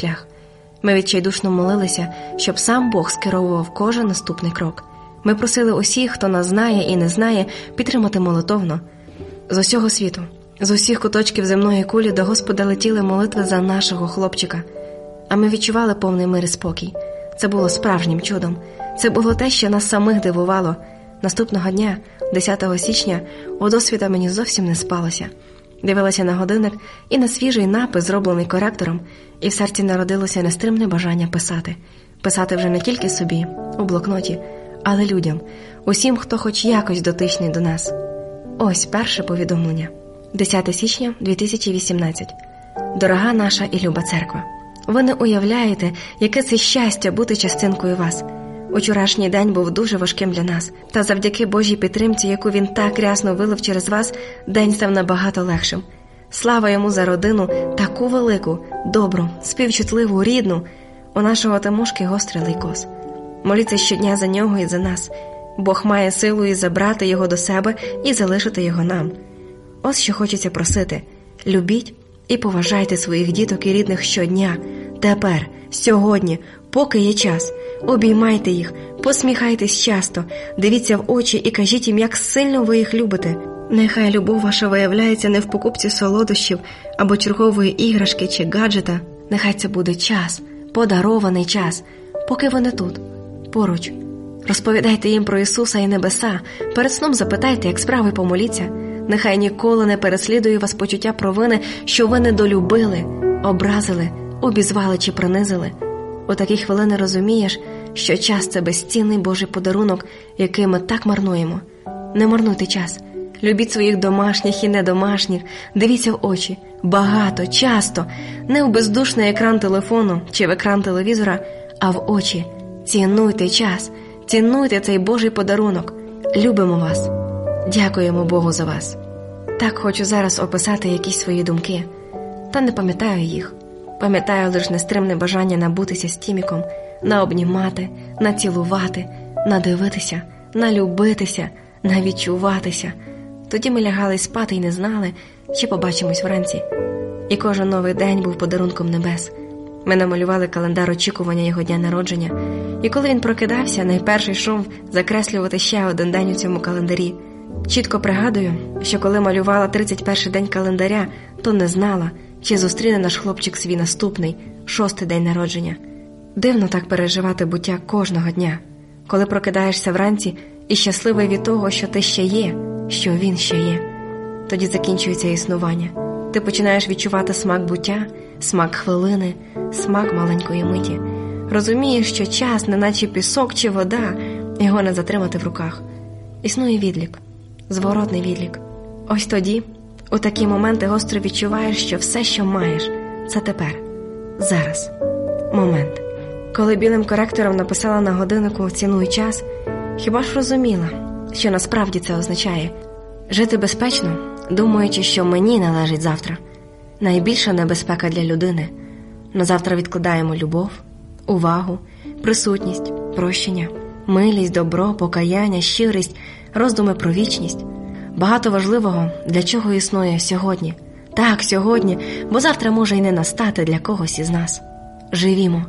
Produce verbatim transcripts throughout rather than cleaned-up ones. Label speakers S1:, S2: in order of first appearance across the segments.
S1: шлях. Ми відчайдушно молилися, щоб сам Бог скеровував кожен наступний крок. Ми просили усіх, хто нас знає і не знає, підтримати молитовно. З усього світу, з усіх куточків земної кулі до Господа летіли молитви за нашого хлопчика. А ми відчували повний мир і спокій. Це було справжнім чудом. Це було те, що нас самих дивувало. Наступного дня, десятого січня, у досвіта мені зовсім не спалося. Дивилася на годинник і на свіжий напис, зроблений коректором, і в серці народилося нестримне бажання писати. Писати вже не тільки собі, у блокноті, але людям, усім, хто хоч якось дотичний до нас. Ось перше повідомлення. десяте січня дві тисячі вісімнадцятого. Дорога наша і люба церква, ви не уявляєте, яке це щастя бути частинкою вас. Учорашній день був дуже важким для нас, та завдяки Божій підтримці, яку Він так рясно вилив через вас, день став набагато легшим. Слава Йому за родину, таку велику, добру, співчутливу, рідну. У нашого Тимошки гострий лейкоз. Моліться щодня за нього і за нас. Бог має силу і забрати його до себе, і залишити його нам. Ось що хочеться просити. Любіть і поважайте своїх діток і рідних щодня, тепер, сьогодні, поки є час. Обіймайте їх, посміхайтесь часто, дивіться в очі і кажіть їм, як сильно ви їх любите. Нехай любов ваша виявляється не в покупці солодощів або чергової іграшки чи гаджета. Нехай це буде час, подарований час, поки вони тут, поруч. Розповідайте їм про Ісуса і небеса, перед сном запитайте, як справи, і помоліться. Нехай ніколи не переслідує вас почуття провини, що ви недолюбили, образили, обізвали чи принизили. У такі хвилини розумієш, що час – це безцінний Божий подарунок, який ми так марнуємо. Не марнуйте час. Любіть своїх домашніх і недомашніх, дивіться в очі, багато, часто, не в бездушний екран телефону чи в екран телевізора, а в очі. Цінуйте час, цінуйте цей Божий подарунок. Любимо вас. Дякуємо Богу за вас. Так хочу зараз описати якісь свої думки, та не пам'ятаю їх. Пам'ятаю лише нестримне бажання набутися з Тіміком, наобнімати, націлувати, надивитися, налюбитися, навідчуватися. Тоді ми лягали спати і не знали, чи побачимось вранці. І кожен новий день був подарунком небес. Ми намалювали календар очікування його дня народження. І коли він прокидався, найперший йшов закреслювати ще один день у цьому календарі. Чітко пригадую, що коли малювала тридцять перший день календаря, то не знала, чи зустріне наш хлопчик свій наступний, шостий день народження. Дивно так переживати буття кожного дня, коли прокидаєшся вранці і щасливий від того, що ти ще є, що він ще є. Тоді закінчується існування. Ти починаєш відчувати смак буття, смак хвилини, смак маленької миті. Розумієш, що час, неначе пісок чи вода, його не затримати в руках. Існує відлік, зворотний відлік. Ось тоді, у такі моменти гостро відчуваєш, що все, що маєш, це тепер, зараз, момент. Коли білим коректором написала на годиннику «Цінуй час», хіба ж розуміла, що насправді це означає? Жити безпечно, думаючи, що мені належить завтра. Найбільша небезпека для людини. На завтра відкладаємо любов, увагу, присутність, прощення, милість, добро, покаяння, щирість, роздуми про вічність. Багато важливого, для чого існує сьогодні. Так, сьогодні, бо завтра може й не настати для когось із нас. Живімо.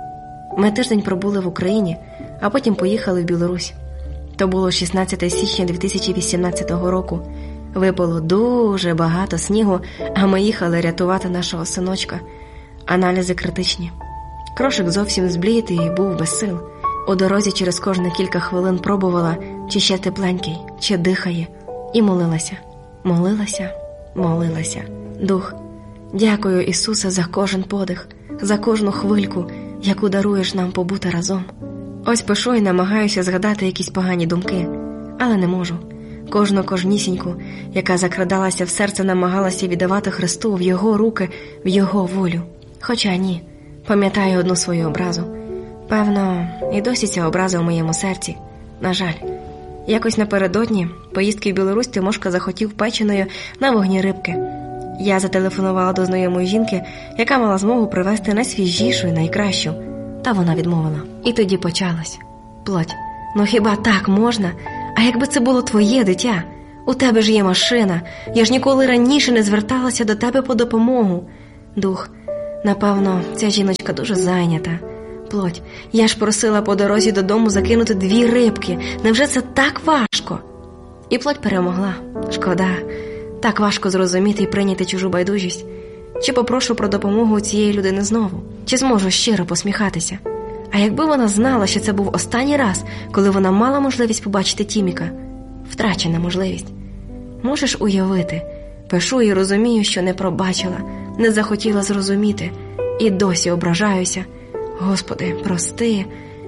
S1: Ми тиждень пробули в Україні, а потім поїхали в Білорусь. То було шістнадцяте січня дві тисячі вісімнадцятого року. Випало дуже багато снігу, а ми їхали рятувати нашого синочка. Аналізи критичні. Крошик зовсім зблід і був без сил. У дорозі через кожні кілька хвилин пробувала, чи ще тепленький, чи дихає. І молилася, молилася, молилася. Дух, дякую, Ісусе, за кожен подих, за кожну хвильку, яку даруєш нам побути разом. Ось пишу і намагаюся згадати якісь погані думки, але не можу. Кожну кожнісіньку, яка закрадалася в серце, намагалася віддавати Христу в Його руки, в Його волю. Хоча ні, пам'ятаю одну свою образу. Певно, і досі ця образа в моєму серці. На жаль. Якось напередодні поїздки в Білорусь Тимошка захотів печеної на вогні рибки. Я зателефонувала до знайомої жінки, яка мала змогу привезти найсвіжішу і найкращу. Та вона відмовила. І тоді почалось. Плоть, ну хіба так можна? А якби це було твоє дитя? У тебе ж є машина. Я ж ніколи раніше не зверталася до тебе по допомогу. Дух, Напевно, ця жіночка дуже зайнята. Плоть, я ж просила по дорозі додому закинути дві рибки. Невже це так важко? І плоть перемогла. Шкода. Так важко зрозуміти і прийняти чужу байдужість. Чи попрошу про допомогу у цієї людини знову? Чи зможу щиро посміхатися? А якби вона знала, що це був останній раз, коли вона мала можливість побачити Тіміка? Втрачена можливість. Можеш уявити? Пишу і розумію, що не пробачила, не захотіла зрозуміти. І досі ображаюся. Господи, прости.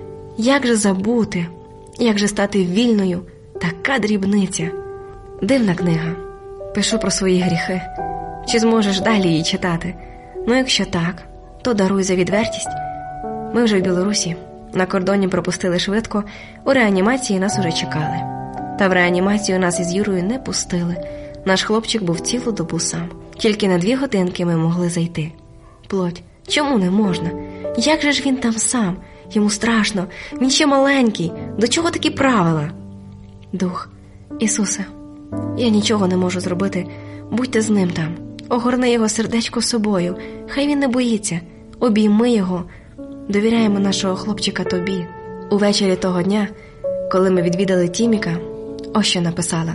S1: Як же забути? Як же стати вільною? Така дрібниця. Дивна книга. Пишу про свої гріхи. Чи зможеш далі її читати? Ну, якщо так, то даруй за відвертість. Ми вже в Білорусі. На кордоні пропустили швидко. У реанімації нас уже чекали. Та в реанімацію нас із Юрою не пустили. Наш хлопчик був цілу добу сам. Тільки на дві годинки ми могли зайти. Плоть, чому не можна? Як же ж він там сам? Йому страшно. Він ще маленький. До чого такі правила? Дух, Ісусе, я нічого не можу зробити. Будьте з ним там. Огорни його сердечко собою. Хай він не боїться. Обійми його. Довіряємо нашого хлопчика тобі. Увечері того дня, коли ми відвідали Тіміка, ось що написала.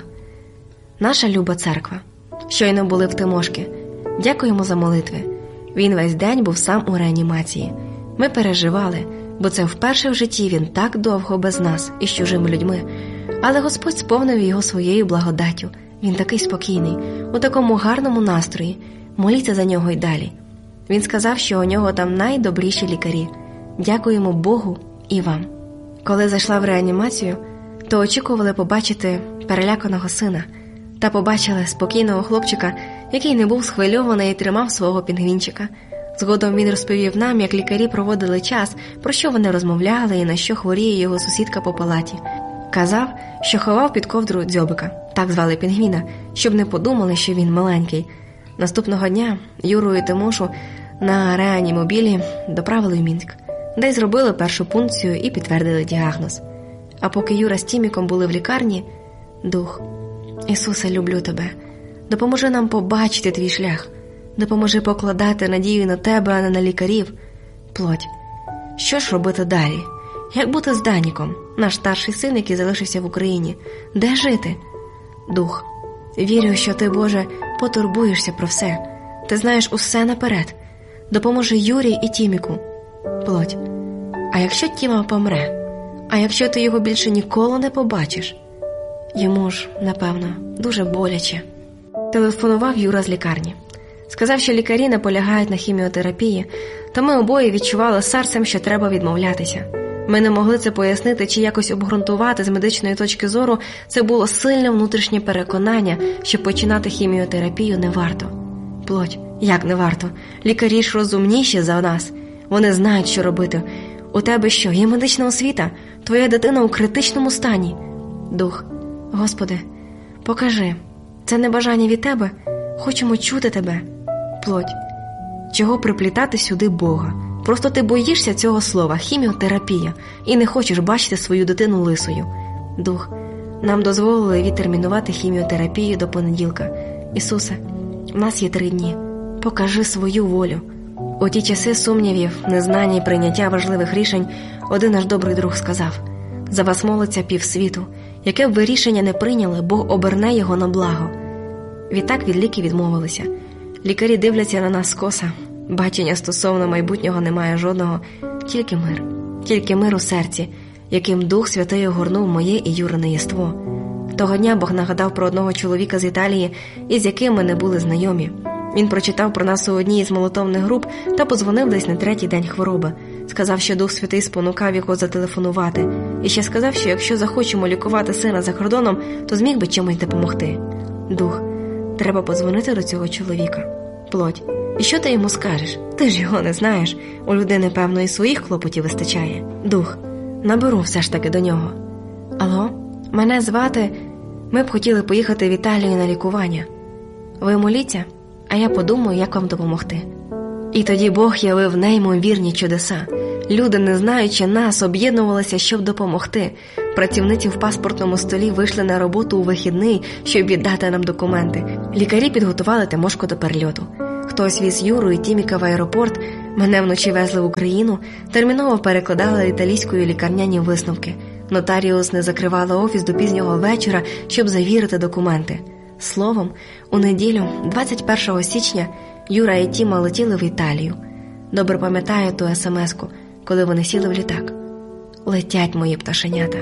S1: Наша люба церква. Щойно були в Тимошки. Дякуємо за молитви. Він весь день був сам у реанімації. Ми переживали, бо це вперше в житті він так довго без нас і з чужими людьми. Але Господь сповнив його своєю благодаттю. Він такий спокійний, у такому гарному настрої. Моліться за нього й далі. Він сказав, що у нього там найдобріші лікарі. Дякуємо Богу і вам. Коли зайшла в реанімацію, то очікували побачити переляканого сина. Та побачили спокійного хлопчика, який не був схвильований і тримав свого пінгвінчика. Згодом він розповів нам, як лікарі проводили час, про що вони розмовляли і на що хворіє його сусідка по палаті. Казав, що ховав під ковдру дзьобика, так звали пінгвіна, щоб не подумали, що він маленький. Наступного дня Юру і Тимошу на реанімобілі доправили в Мінськ, де й зробили першу пункцію і підтвердили діагноз. А поки Юра з Тіміком були в лікарні, Дух, Ісусе, люблю тебе. Допоможи нам побачити твій шлях. Допоможи покладати надію на тебе, а не на лікарів. Плоть, що ж робити далі? Як бути з Даніком, наш старший син, який залишився в Україні? Де жити? Дух, вірю, що ти, Боже, потурбуєшся про все. Ти знаєш усе наперед. Допоможи Юрі і Тіміку. Плоть, а якщо Тіма помре? А якщо ти його більше ніколи не побачиш? Йому ж, напевно, дуже боляче. Телефонував Юра з лікарні. Сказав, що лікарі наполягають на хіміотерапії, то ми обоє відчували з серцем, що треба відмовлятися. Ми не могли це пояснити чи якось обґрунтувати з медичної точки зору, це було сильне внутрішнє переконання, що починати хіміотерапію не варто. Плоть, як не варто? Лікарі ж розумніші за нас. Вони знають, що робити. У тебе що, є медична освіта? Твоя дитина у критичному стані. Дух, Господи, покажи. Це не бажання від тебе. Хочемо чути тебе. Плоть, чого приплітати сюди Бога? Просто ти боїшся цього слова «хіміотерапія» і не хочеш бачити свою дитину лисою. Дух, нам дозволили відтермінувати хіміотерапію до понеділка. Ісусе, в нас є три дні. Покажи свою волю. У ті часи сумнівів, незнання і прийняття важливих рішень один наш добрий друг сказав: «За вас молиться півсвіту. Яке б ви рішення не прийняли, Бог оберне його на благо». Відтак від ліків відмовилися. Лікарі дивляться на нас скоса. Бачення стосовно майбутнього немає жодного, тільки мир. Тільки мир у серці, яким Дух Святий огорнув моє і Юрине єство. Того дня Бог нагадав про одного чоловіка з Італії, із яким ми не були знайомі. Він прочитав про нас у одній із молитовних груп та подзвонив десь на третій день хвороби. Сказав, що Дух Святий спонукав його зателефонувати. І ще сказав, що якщо захочемо лікувати сина за кордоном, то зміг би чимось допомогти. Дух, треба подзвонити до цього чоловіка. Плоть, і що ти йому скажеш? Ти ж його не знаєш. У людини, певно, і своїх клопотів вистачає. Дух, наберу все ж таки до нього. Алло, мене звати... Ми б хотіли поїхати в Італію на лікування. Ви моліться, а я подумаю, як вам допомогти. І тоді Бог явив неймовірні чудеса. Люди, не знаючи нас, об'єднувалися, щоб допомогти. Працівниці в паспортному столі вийшли на роботу у вихідний, щоб віддати нам документи. Лікарі підготували Тимошку до перельоту. Хтось віз Юру і Тіміка в аеропорт, мене вночі везли в Україну, терміново перекладали італійською лікарняні висновки. Нотаріус не закривала офіс до пізнього вечора, щоб завірити документи. Словом, у неділю, двадцять першого січня, Юра і Тіма летіли в Італію. Добре пам'ятаю ту смс-ку, коли вони сіли в літак. Летять мої пташенята.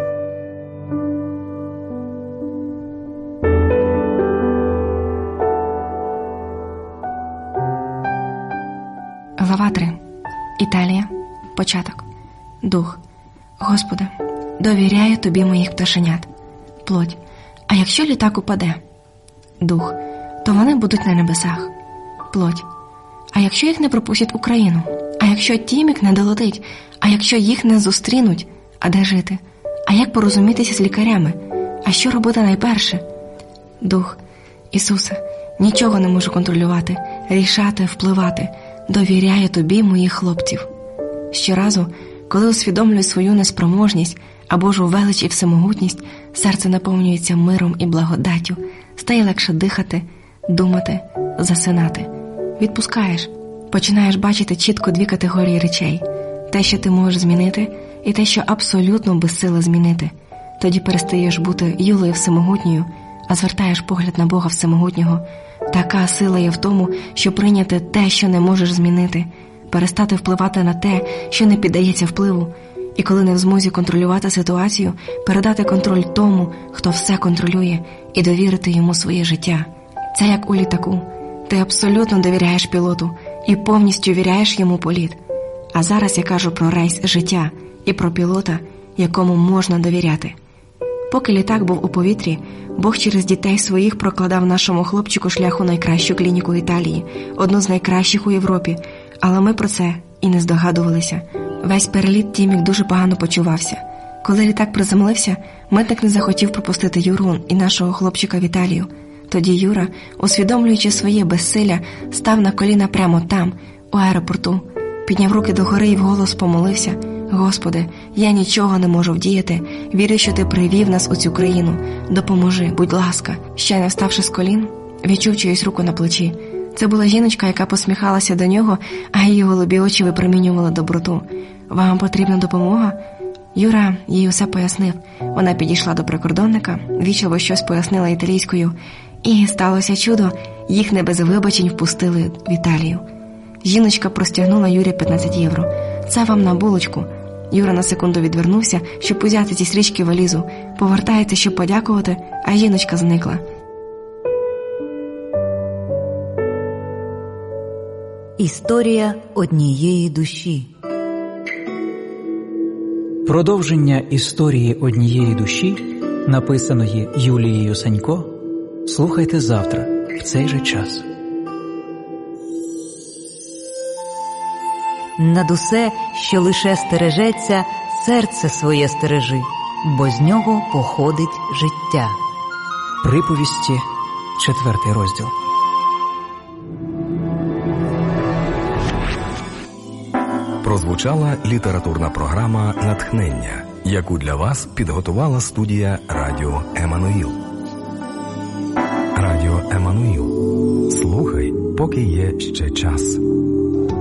S1: Глава три. Італія. Початок. Дух. Господи, довіряю Тобі моїх пташенят. Плоть. А якщо літак упаде? Дух. То вони будуть на небесах. Плоть. А якщо їх не пропустять в Україну? А якщо Тімік не долетить? А якщо їх не зустрінуть? А де жити? А як порозумітися з лікарями? А що робити найперше? Дух. Ісусе, нічого не можу контролювати, рішати, впливати. Довіряю Тобі моїх хлопців. Щоразу, коли усвідомлюю свою неспроможність, а Божу велич і всемогутність, серце наповнюється миром і благодаттю, стає легше дихати, думати, засинати. Відпускаєш, починаєш бачити чітко дві категорії речей. Те, що ти можеш змінити, і те, що абсолютно безсила змінити. Тоді перестаєш бути Юлею всемогутньою, а звертаєш погляд на Бога всемогутнього. Така сила є в тому, що прийняти те, що не можеш змінити, перестати впливати на те, що не піддається впливу, і коли не в змозі контролювати ситуацію, передати контроль тому, хто все контролює, і довірити йому своє життя. Це як у літаку. Ти абсолютно довіряєш пілоту і повністю віряєш йому політ. А зараз я кажу про рейс життя і про пілота, якому можна довіряти. Поки літак був у повітрі, Бог через дітей своїх прокладав нашому хлопчику шлях у найкращу клініку Італії, одну з найкращих у Європі, але ми про це і не здогадувалися. Весь переліт Тімік дуже погано почувався. Коли літак приземлився, митник не захотів пропустити Юру і нашого хлопчика в Італію. Тоді Юра, усвідомлюючи своє безсилля, став на коліна прямо там, у аеропорту, підняв руки догори і вголос помолився: «Господи, я нічого не можу вдіяти, вірю, що Ти привів нас у цю країну. Допоможи, будь ласка». Ще не вставши з колін, відчув чиюсь руку на плечі. Це була жіночка, яка посміхалася до нього, а її голубі очі випромінювали доброту. «Вам потрібна допомога?» Юра їй усе пояснив. Вона підійшла до прикордонника, вічливо щось пояснила італійською, і сталося чудо, їх не без вибачень впустили в Італію. Жіночка простягнула Юрі п'ятнадцять євро. «Це вам на булочку». Юра на секунду відвернувся, щоб узяти ці стрічки валізу. Повертається, щоб подякувати, а жіночка зникла.
S2: Історія однієї душі.
S3: Продовження історії однієї душі, написаної Юлією Санько, слухайте завтра в цей же час.
S2: Над усе, що лише стережеться, серце своє стережи, бо з нього походить життя.
S3: Приповісті, четвертий розділ.
S4: Прозвучала літературна програма «Натхнення», яку для вас підготувала студія Радіо Еммануїл. Радіо Еммануїл. Слухай, поки є ще час.